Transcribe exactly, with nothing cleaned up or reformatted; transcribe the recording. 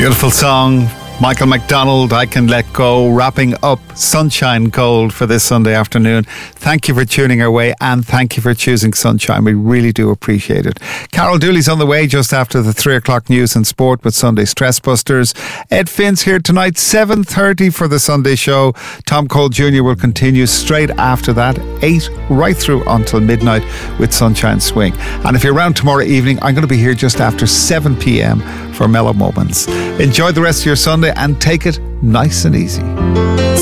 Beautiful song. Michael McDonald, I Can Let Go, wrapping up Sunshine Gold for this Sunday afternoon. Thank you for tuning our way and thank you for choosing Sunshine. We really do appreciate it. Carol Dooley's on the way just after the three o'clock news and sport with Sunday Stress Busters. Ed Finn's here tonight, seven thirty for the Sunday show. Tom Cole Junior will continue straight after that, eight right through until midnight with Sunshine Swing. And if you're around tomorrow evening, I'm going to be here just after seven p.m. for Mellow Moments. Enjoy the rest of your Sunday and take it nice and easy.